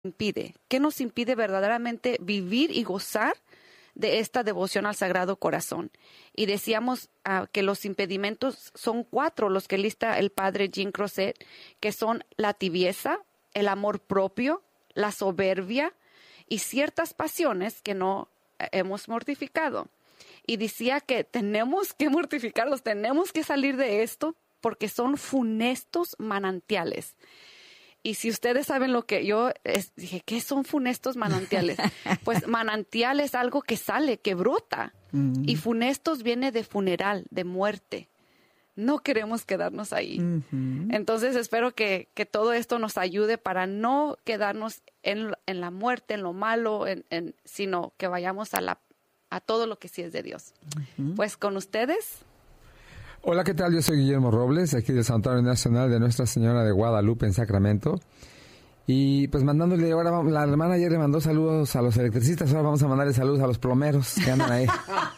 impide? ¿Qué nos impide verdaderamente vivir y gozar de esta devoción al Sagrado Corazón? Y decíamos que los impedimentos son 4 los que lista el padre Jean Crozet, que son la tibieza, el amor propio, la soberbia y ciertas pasiones que no hemos mortificado. Y decía que tenemos que mortificarlos, tenemos que salir de esto porque son funestos manantiales. Y si ustedes saben lo que yo dije, ¿qué son funestos manantiales? Pues manantial es algo que sale, que brota. Uh-huh. Y funestos viene de funeral, de muerte. No queremos quedarnos ahí. Uh-huh. Entonces espero que todo esto nos ayude para no quedarnos en la muerte, en lo malo, sino que vayamos a todo lo que sí es de Dios. Uh-huh. Pues con ustedes. Hola, ¿qué tal? Yo soy Guillermo Robles, aquí del Santuario Nacional de Nuestra Señora de Guadalupe en Sacramento. Y pues mandándole, ahora la hermana ayer le mandó saludos a los electricistas, ahora vamos a mandarle saludos a los plomeros que andan ahí.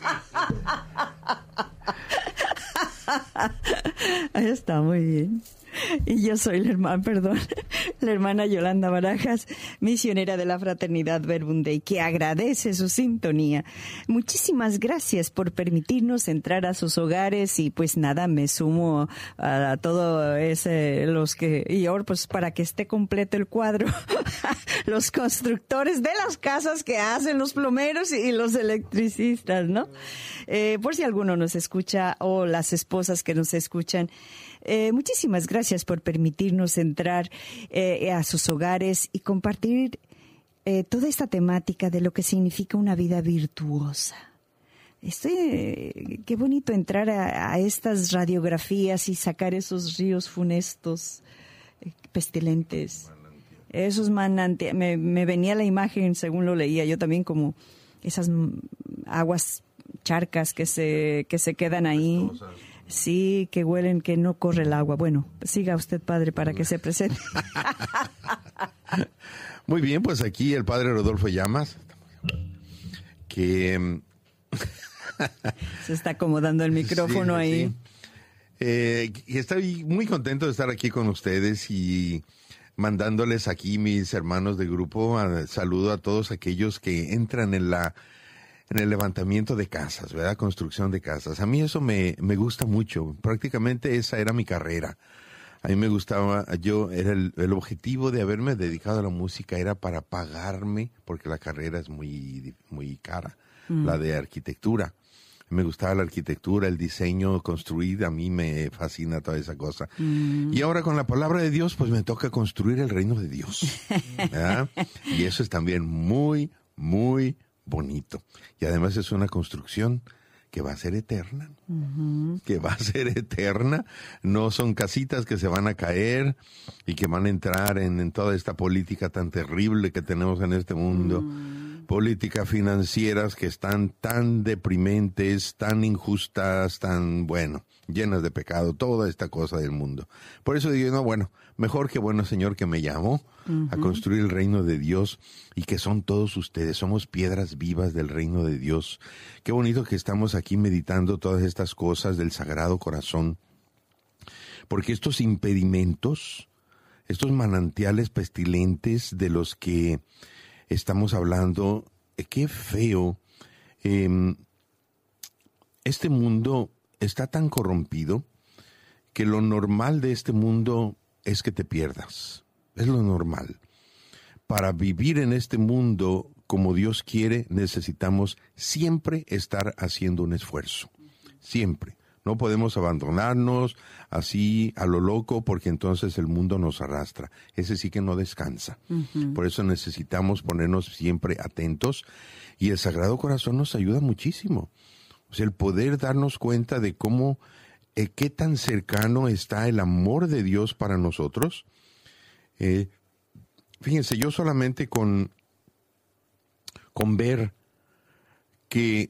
Ahí está, muy bien. Y yo soy la hermana Yolanda Barajas, misionera de la Fraternidad Verbum Dei, que agradece su sintonía. Muchísimas gracias por permitirnos entrar a sus hogares y pues nada, me sumo a todo y ahora pues para que esté completo el cuadro, los constructores de las casas que hacen los plomeros y los electricistas, ¿no? Por si alguno nos escucha o las esposas que nos escuchan, muchísimas gracias por permitirnos entrar a sus hogares y compartir toda esta temática de lo que significa una vida virtuosa. Qué bonito entrar a estas radiografías y sacar esos ríos funestos, pestilentes, esos manantiales. Me venía la imagen, según lo leía yo también, como esas aguas charcas que se quedan ahí. Sí, que huelen, que no corre el agua. Bueno, siga usted, padre, para que se presente. Muy bien, pues aquí el padre Rodolfo Llamas, que... se está acomodando el micrófono, sí, ahí. Sí. Estoy muy contento de estar aquí con ustedes y mandándoles aquí mis hermanos de grupo. Saludo a todos aquellos que entran en el levantamiento de casas, ¿verdad? Construcción de casas. A mí eso me gusta mucho. Prácticamente esa era mi carrera. A mí me gustaba, el objetivo de haberme dedicado a la música era para pagarme, porque la carrera es muy, muy cara, la de arquitectura. Me gustaba la arquitectura, el diseño, construir, a mí me fascina toda esa cosa. Y ahora con la palabra de Dios, pues me toca construir el reino de Dios, ¿verdad? Y eso es también muy, muy bonito. Y además es una construcción que va a ser eterna. Uh-huh. Que va a ser eterna. No son casitas que se van a caer y que van a entrar en toda esta política tan terrible que tenemos en este mundo. Políticas financieras que están tan deprimentes, tan injustas, tan, llenas de pecado, toda esta cosa del mundo. Por eso digo, mejor que bueno Señor que me llamó a construir el reino de Dios y que son todos ustedes, somos piedras vivas del reino de Dios. Qué bonito que estamos aquí meditando todas estas cosas del Sagrado Corazón, porque estos impedimentos, estos manantiales pestilentes de los que estamos hablando, qué feo. Este mundo está tan corrompido que lo normal de este mundo es que te pierdas. Es lo normal. Para vivir en este mundo como Dios quiere, necesitamos siempre estar haciendo un esfuerzo. Siempre. No podemos abandonarnos así a lo loco porque entonces el mundo nos arrastra. Ese sí que no descansa. Uh-huh. Por eso necesitamos ponernos siempre atentos y el Sagrado Corazón nos ayuda muchísimo. O sea, el poder darnos cuenta de cómo, qué tan cercano está el amor de Dios para nosotros. Fíjense, yo solamente con ver que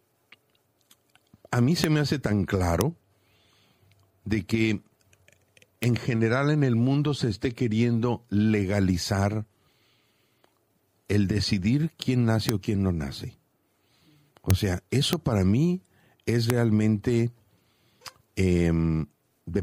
a mí se me hace tan claro de que en general en el mundo se esté queriendo legalizar el decidir quién nace o quién no nace. O sea, eso para mí es realmente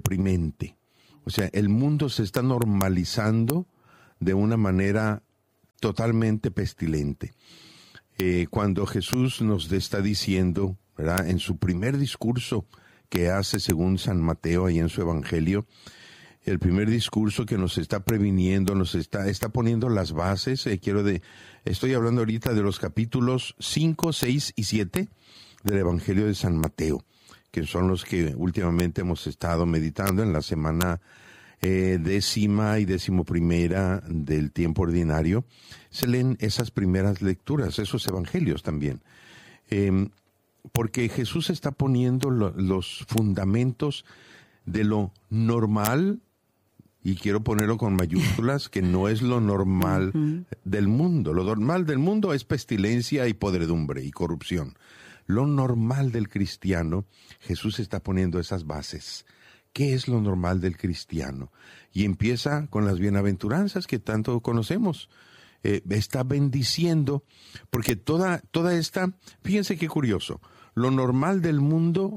deprimente. O sea, el mundo se está normalizando de una manera totalmente pestilente. Cuando Jesús nos está diciendo, ¿verdad?, en su primer discurso que hace según San Mateo ahí en su Evangelio, el primer discurso que nos está previniendo, nos está poniendo las bases. Estoy hablando ahorita de los capítulos 5, 6 y 7 del Evangelio de San Mateo, que son los que últimamente hemos estado meditando en la semana 10ª y 11ª del tiempo ordinario. Se leen esas primeras lecturas, esos evangelios también, porque Jesús está poniendo los fundamentos de lo normal, y quiero ponerlo con mayúsculas, que no es lo normal del mundo. Lo normal del mundo es pestilencia y podredumbre y corrupción. Lo normal del cristiano, Jesús está poniendo esas bases. ¿Qué es lo normal del cristiano? Y empieza con las bienaventuranzas que tanto conocemos. Está bendiciendo, porque toda esta, fíjense qué curioso, lo normal del mundo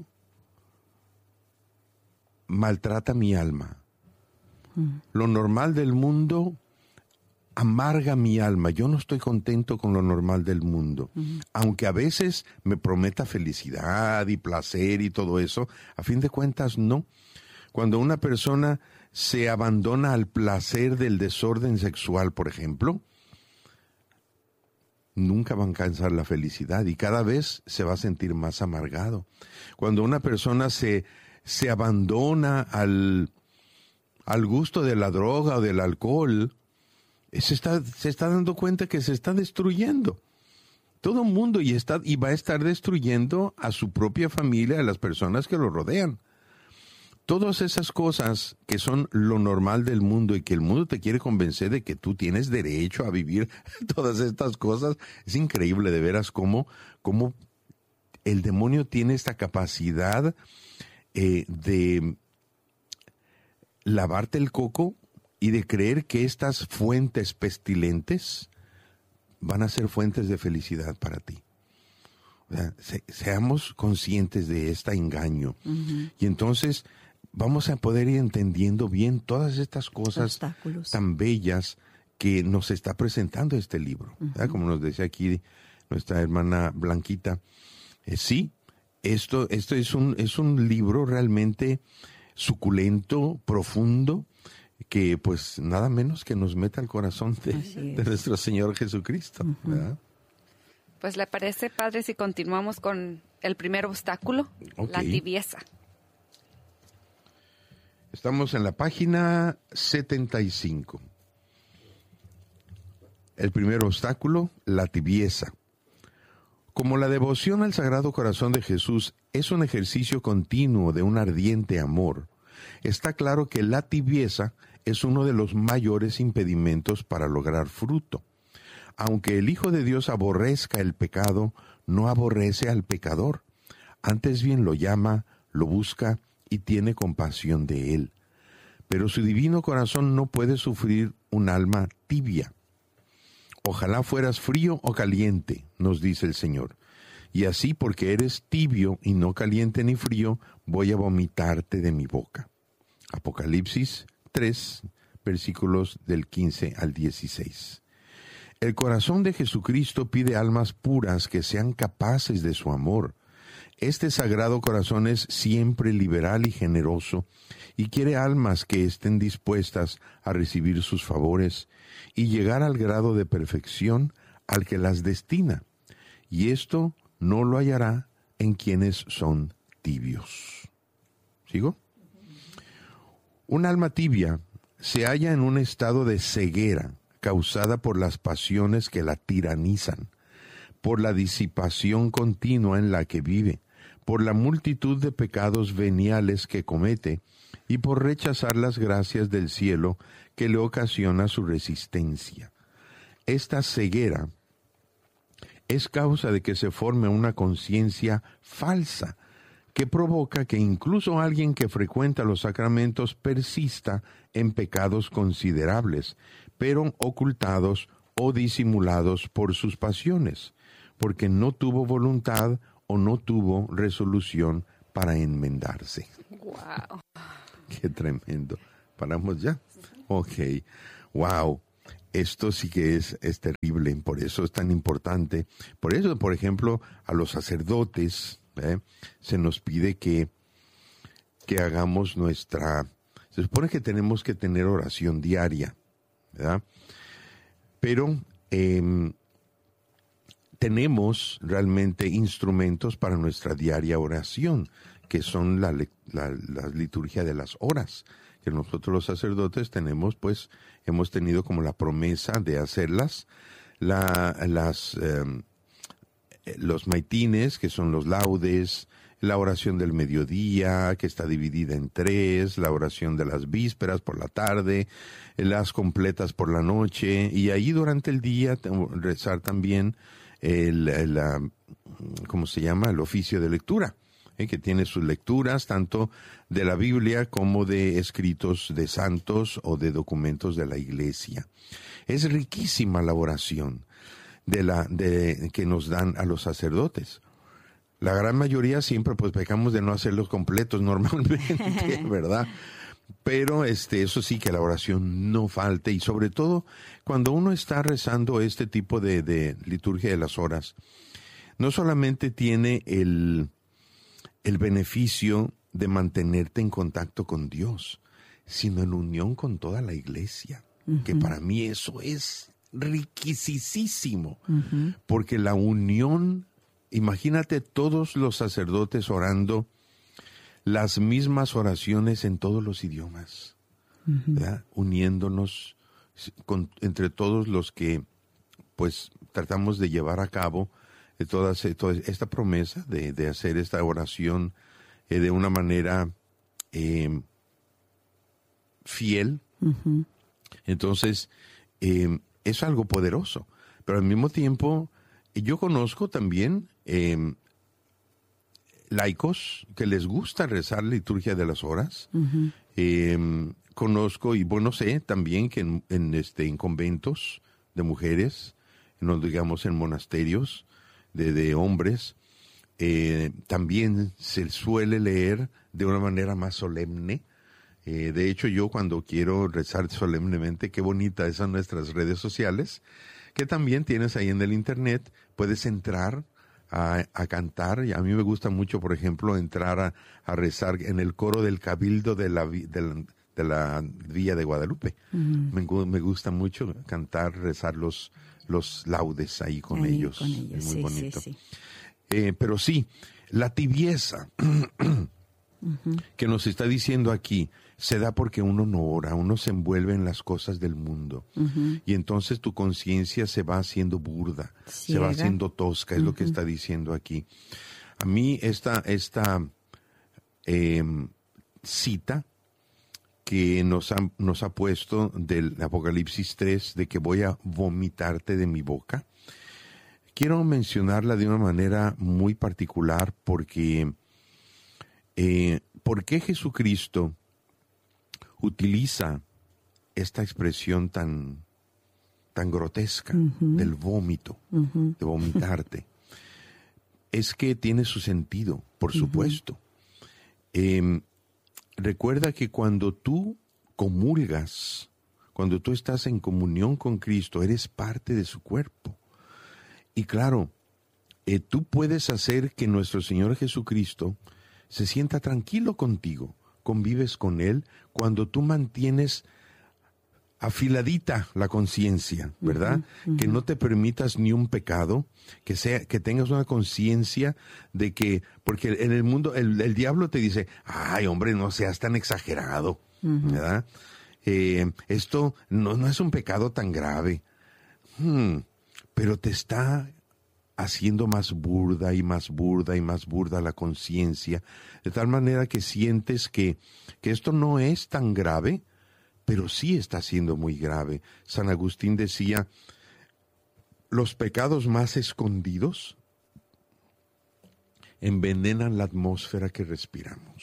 maltrata mi alma. Lo normal del mundo amarga mi alma. Yo no estoy contento con lo normal del mundo. Aunque a veces me prometa felicidad y placer y todo eso, a fin de cuentas no. Cuando una persona se abandona al placer del desorden sexual, por ejemplo, nunca va a alcanzar la felicidad y cada vez se va a sentir más amargado. Cuando una persona se abandona al gusto de la droga o del alcohol, se está dando cuenta que se está destruyendo. Todo el mundo y va a estar destruyendo a su propia familia, a las personas que lo rodean. Todas esas cosas que son lo normal del mundo y que el mundo te quiere convencer de que tú tienes derecho a vivir todas estas cosas, es increíble de veras cómo el demonio tiene esta capacidad de lavarte el coco y de creer que estas fuentes pestilentes van a ser fuentes de felicidad para ti. O sea, seamos conscientes de este engaño. Y entonces vamos a poder ir entendiendo bien todas estas cosas tan bellas que nos está presentando este libro. Como nos decía aquí nuestra hermana Blanquita, sí, esto es un libro realmente suculento, profundo, que pues nada menos que nos meta al corazón de nuestro Señor Jesucristo, ¿verdad? Pues le parece, padre, si continuamos con el primer obstáculo, la tibieza. Estamos en la página 75. El primer obstáculo, la tibieza. Como la devoción al Sagrado Corazón de Jesús es un ejercicio continuo de un ardiente amor, está claro que la tibieza es uno de los mayores impedimentos para lograr fruto. Aunque el Hijo de Dios aborrezca el pecado, no aborrece al pecador. Antes bien lo llama, lo busca y tiene compasión de él. Pero su divino corazón no puede sufrir un alma tibia. Ojalá fueras frío o caliente, nos dice el Señor. Y así, porque eres tibio y no caliente ni frío, voy a vomitarte de mi boca. Apocalipsis 3, versículos del 15 al 16. El corazón de Jesucristo pide almas puras que sean capaces de su amor. Este sagrado corazón es siempre liberal y generoso y quiere almas que estén dispuestas a recibir sus favores y llegar al grado de perfección al que las destina. Y esto no lo hallará en quienes son tibios. ¿Sigo? Un alma tibia se halla en un estado de ceguera causada por las pasiones que la tiranizan, por la disipación continua en la que vive, por la multitud de pecados veniales que comete y por rechazar las gracias del cielo que le ocasiona su resistencia. Esta ceguera es causa de que se forme una conciencia falsa que provoca que incluso alguien que frecuenta los sacramentos persista en pecados considerables, pero ocultados o disimulados por sus pasiones, porque no tuvo voluntad o no tuvo resolución para enmendarse. Wow. Qué tremendo. ¿Paramos ya? Ok. Wow. esto sí que es terrible, por eso es tan importante. Por eso, por ejemplo, a los sacerdotes se nos pide que hagamos se supone que tenemos que tener oración diaria, ¿verdad? Pero tenemos realmente instrumentos para nuestra diaria oración, que son la liturgia de las horas, que nosotros los sacerdotes tenemos, pues, hemos tenido como la promesa de hacerlas, los maitines, que son los laudes, la oración del mediodía, que está dividida en 3, la oración de las vísperas por la tarde, las completas por la noche, y ahí durante el día rezar también ¿cómo se llama? El oficio de lectura, que tiene sus lecturas tanto de la Biblia como de escritos de santos o de documentos de la Iglesia. Es riquísima la oración que nos dan a los sacerdotes. La gran mayoría siempre pues pecamos de no hacerlos completos normalmente, ¿verdad? Pero eso sí, que la oración no falte, y sobre todo cuando uno está rezando este tipo de liturgia de las horas, no solamente tiene el beneficio de mantenerte en contacto con Dios, sino en unión con toda la iglesia, que para mí eso es riquisísimo, porque la unión, imagínate todos los sacerdotes orando las mismas oraciones en todos los idiomas, ¿verdad? Uniéndonos entre todos los que pues tratamos de llevar a cabo toda esta promesa de hacer esta oración de una manera fiel. Entonces, es algo poderoso, pero al mismo tiempo yo conozco también laicos que les gusta rezar la liturgia de las horas. Conozco y bueno, sé también que en conventos de mujeres, digamos en monasterios de hombres, también se suele leer de una manera más solemne. De hecho, yo cuando quiero rezar solemnemente, qué bonita esas nuestras redes sociales, que también tienes ahí en el internet, puedes entrar a cantar, y a mí me gusta mucho, por ejemplo, entrar a rezar en el coro del Cabildo de la Villa de Guadalupe. Me gusta mucho cantar, rezar los laudes ahí con ellos. Es muy bonito. Sí. Pero sí, la tibieza que nos está diciendo aquí se da porque uno no ora, uno se envuelve en las cosas del mundo, y entonces tu conciencia se va haciendo burda, se va haciendo tosca, es lo que está diciendo aquí. A mí esta cita que nos ha puesto del Apocalipsis 3, de que voy a vomitarte de mi boca, quiero mencionarla de una manera muy particular porque ¿por qué Jesucristo utiliza esta expresión tan grotesca del vómito, de vomitarte? Es que tiene su sentido, por supuesto. Recuerda que cuando tú comulgas, cuando tú estás en comunión con Cristo, eres parte de su cuerpo. Y claro, tú puedes hacer que nuestro Señor Jesucristo se sienta tranquilo contigo, convives con Él, cuando tú mantienes afiladita la conciencia, ¿verdad? Que no te permitas ni un pecado, que tengas una conciencia de que, porque en el mundo el diablo te dice, ay hombre, no seas tan exagerado, ¿verdad? Esto no es un pecado tan grave, pero te está haciendo más burda y más burda y más burda la conciencia, de tal manera que sientes que esto no es tan grave, pero sí está siendo muy grave. San Agustín decía, los pecados más escondidos envenenan la atmósfera que respiramos.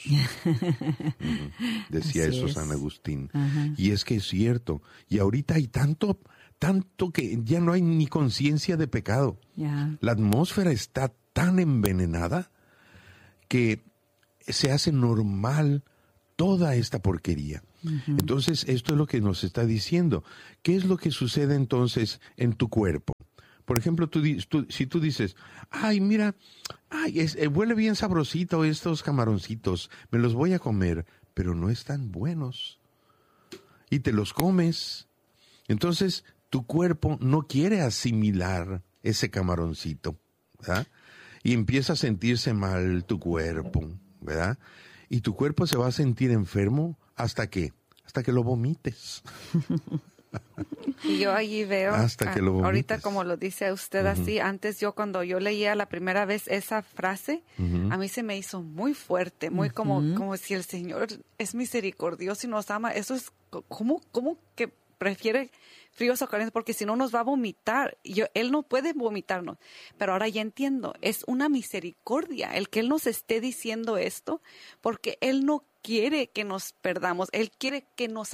Decía así eso San Agustín. Y es que es cierto. Y ahorita hay tanto que ya no hay ni conciencia de pecado. La atmósfera está tan envenenada que se hace normal toda esta porquería. Entonces, esto es lo que nos está diciendo. ¿Qué es lo que sucede entonces en tu cuerpo? Por ejemplo, si tú dices, ay, mira, huele bien sabrosito estos camaroncitos, me los voy a comer, pero no están buenos. Y te los comes. Entonces, tu cuerpo no quiere asimilar ese camaroncito, ¿verdad? Y empieza a sentirse mal tu cuerpo, ¿verdad? Y tu cuerpo se va a sentir enfermo hasta que lo vomites. Y yo allí veo, Hasta que lo vomites. ahorita como lo dice usted así, antes cuando yo leía la primera vez esa frase, a mí se me hizo muy fuerte, muy como si el Señor es misericordioso y nos ama. Eso es, ¿cómo que prefiere fríos o calientes? Porque si no nos va a vomitar. Él no puede vomitarnos. Pero ahora ya entiendo, es una misericordia el que Él nos esté diciendo esto, porque Él no quiere que nos perdamos, Él quiere que nos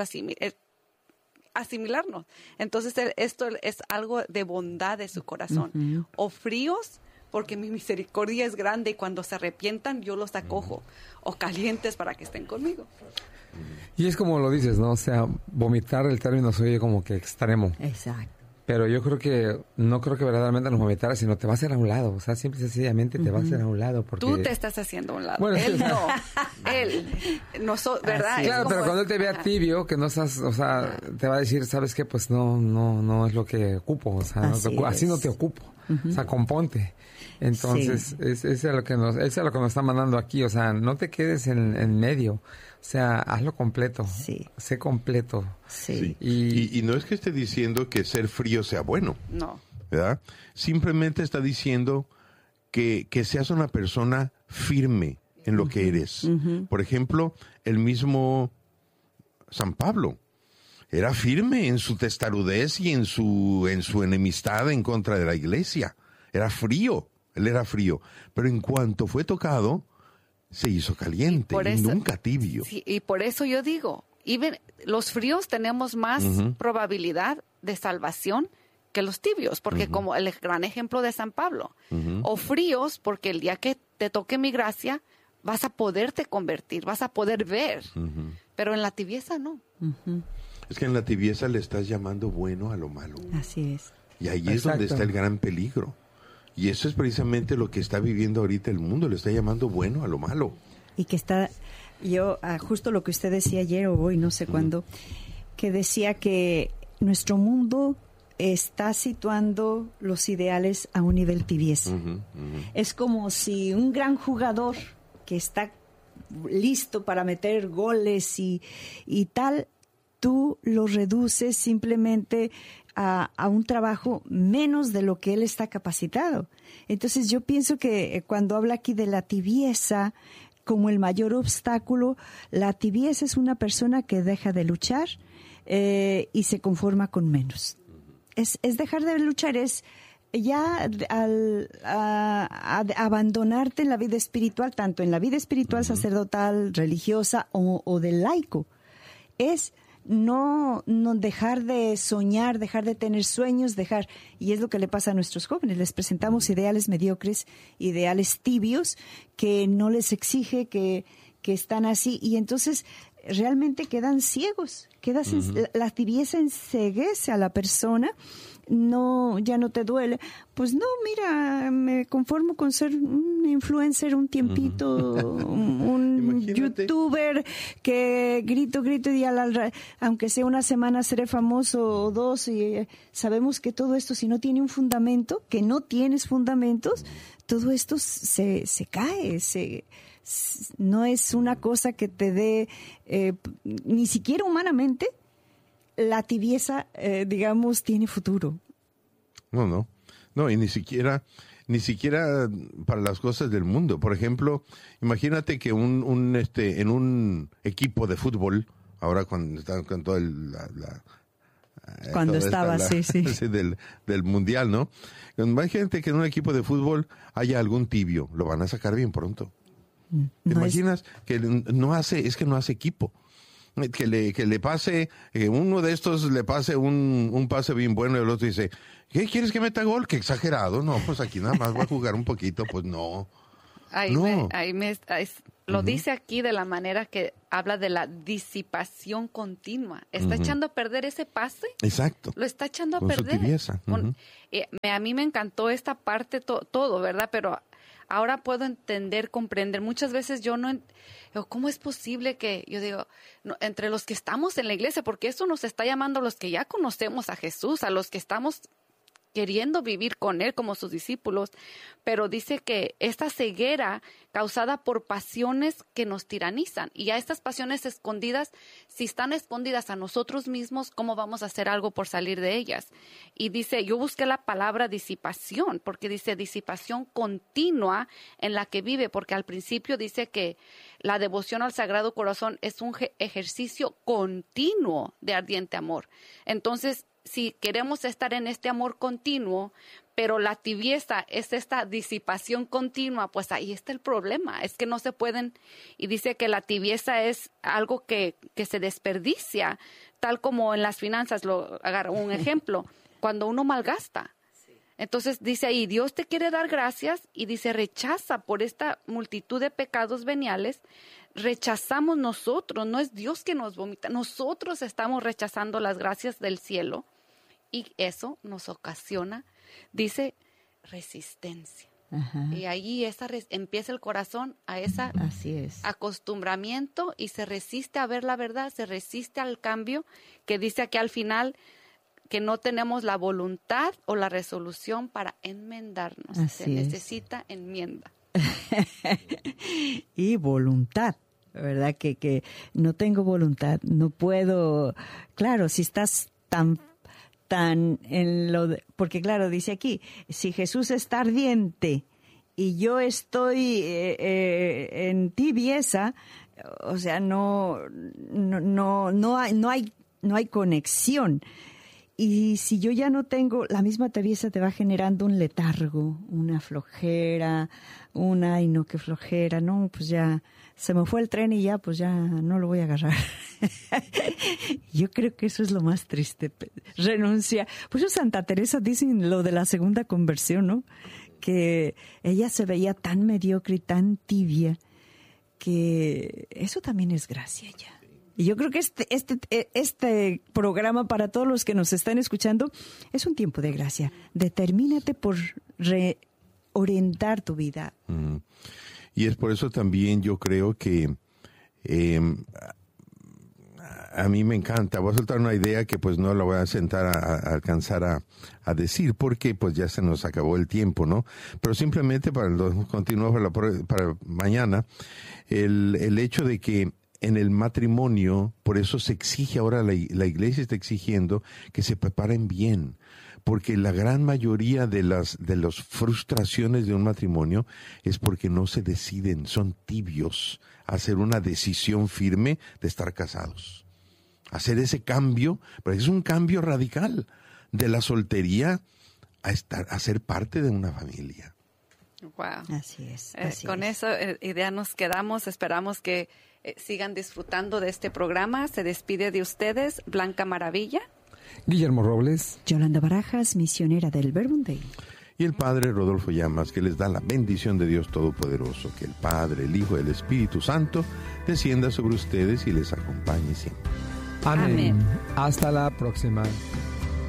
asimilarnos. Entonces esto es algo de bondad de su corazón. O fríos, porque mi misericordia es grande y cuando se arrepientan yo los acojo. O calientes para que estén conmigo. Y es como lo dices, ¿no? O sea, vomitar, el término se oye como que extremo. Exacto. Pero yo no creo que verdaderamente nos vomitara, sino te va a hacer a un lado. O sea, simple y sencillamente te va a hacer a un lado. Porque... Tú te estás haciendo a un lado. Bueno, él no. Él. ¿Verdad? Claro, pero cuando él te vea tibio, que no estás, o sea, te va a decir, ¿sabes qué? Pues no es lo que ocupo. O sea, así no te ocupo. O sea, componte. Entonces, es a lo que nos está mandando aquí. O sea, no te quedes en medio. O sea, hazlo completo. Sí. Sé completo. Sí. Y no es que esté diciendo que ser frío sea bueno. No. ¿Verdad? Simplemente está diciendo que seas una persona firme en lo que eres. Por ejemplo, el mismo San Pablo era firme en su testarudez y en su enemistad en contra de la iglesia. Era frío. Él era frío. Pero en cuanto fue tocado, se hizo caliente y nunca tibio. Sí, y por eso yo digo, los fríos tenemos más probabilidad de salvación que los tibios, porque como el gran ejemplo de San Pablo, o fríos, porque el día que te toque mi gracia, vas a poderte convertir, vas a poder ver, pero en la tibieza no. Es que en la tibieza le estás llamando bueno a lo malo. Así es. Y ahí es donde está el gran peligro. Y eso es precisamente lo que está viviendo ahorita el mundo, le está llamando bueno a lo malo. Y que justo lo que usted decía ayer o hoy, no sé cuándo, que decía que nuestro mundo está situando los ideales a un nivel tibieza. Es como si un gran jugador que está listo para meter goles y tal, tú lo reduces simplemente a un trabajo menos de lo que él está capacitado. Entonces yo pienso que cuando habla aquí de la tibieza como el mayor obstáculo, la tibieza es una persona que deja de luchar y se conforma con menos. Es dejar de luchar, es ya al abandonarte en la vida espiritual, tanto en la vida espiritual sacerdotal, religiosa o del laico. Es no dejar de soñar, dejar de tener sueños, y es lo que le pasa a nuestros jóvenes. Les presentamos ideales mediocres, ideales tibios, que no les exige, que están así, y entonces realmente quedan ciegos. La tibieza enceguece a la persona. Ya no te duele. Pues no, mira, me conformo con ser un influencer un tiempito, un youtuber que grito y aunque sea una semana seré famoso o dos, y sabemos que todo esto, si no tiene un fundamento, que no tienes fundamentos, todo esto se cae, no es una cosa que te dé, ni siquiera humanamente, la tibieza, digamos, tiene futuro. No, y ni siquiera para las cosas del mundo. Por ejemplo, imagínate que en un equipo de fútbol, ahora cuando está con todo cuando estaba, sí. del mundial, ¿no? Imagínate que en un equipo de fútbol haya algún tibio, lo van a sacar bien pronto. ¿Te imaginas que no hace equipo? Que le pase, uno de estos le pase un pase bien bueno y el otro dice, ¿qué quieres que meta gol? Qué exagerado. No, pues aquí nada más va a jugar un poquito, pues no. lo dice aquí de la manera que habla de la disipación continua. Está echando a perder ese pase. Exacto. Lo está echando a Con su perder. tibieza. A mí me encantó esta parte, todo, ¿verdad? Pero ahora puedo entender, comprender. Muchas veces yo no... ¿Cómo es posible que, yo digo, no, entre los que estamos en la iglesia, porque eso nos está llamando a los que ya conocemos a Jesús, a los que estamos queriendo vivir con Él como sus discípulos, pero dice que esta ceguera causada por pasiones que nos tiranizan, y a estas pasiones escondidas, si están escondidas a nosotros mismos, ¿cómo vamos a hacer algo por salir de ellas? Y dice, yo busqué la palabra disipación, porque dice disipación continua en la que vive, porque al principio dice que la devoción al Sagrado Corazón es un ejercicio continuo de ardiente amor. Entonces, si queremos estar en este amor continuo, pero la tibieza es esta disipación continua, pues ahí está el problema, es que no se pueden, y dice que la tibieza es algo que se desperdicia, tal como en las finanzas, agarro un ejemplo, cuando uno malgasta. Entonces dice ahí, Dios te quiere dar gracias, y dice, rechaza por esta multitud de pecados veniales, rechazamos nosotros, no es Dios que nos vomita, nosotros estamos rechazando las gracias del cielo, y eso nos ocasiona, dice, resistencia. Ajá. Y ahí empieza el corazón a ese acostumbramiento, y se resiste a ver la verdad, se resiste al cambio, que dice aquí al final que no tenemos la voluntad o la resolución para enmendarnos. Se necesita enmienda. Y voluntad, ¿verdad? Que no tengo voluntad, no puedo. Claro, si estás tan en lo de, porque claro, dice aquí, si Jesús está ardiente y yo estoy en tibieza, o sea, no hay conexión. Y si yo ya no tengo, la misma tibieza te va generando un letargo, una flojera, ay no, qué flojera, no, pues ya se me fue el tren y ya, pues ya no lo voy a agarrar. Yo creo que eso es lo más triste, renuncia. Pues Santa Teresa dice lo de la segunda conversión, ¿no? Que ella se veía tan mediocre y tan tibia, que eso también es gracia ya. Y yo creo que este programa, para todos los que nos están escuchando, es un tiempo de gracia. Determínate por reorientar tu vida. Y es por eso también yo creo que a mí me encanta. Voy a soltar una idea que pues no la voy a sentar a alcanzar a decir, porque pues ya se nos acabó el tiempo, ¿no? Pero simplemente continuar para mañana, el hecho de que en el matrimonio, por eso se exige ahora, la iglesia está exigiendo que se preparen bien, porque la gran mayoría de las frustraciones de un matrimonio es porque no se deciden, son tibios a hacer una decisión firme de estar casados. Hacer ese cambio, pero es un cambio radical de la soltería a ser parte de una familia. Wow. Así es. Con esa idea nos quedamos. Esperamos que sigan disfrutando de este programa. Se despide de ustedes Blanca Maravilla, Guillermo Robles, Yolanda Barajas, misionera del Verbum Dei, y el Padre Rodolfo Llamas, que les da la bendición de Dios Todopoderoso, que el Padre, el Hijo y el Espíritu Santo descienda sobre ustedes y les acompañe siempre. Amén. Amén. Hasta la próxima.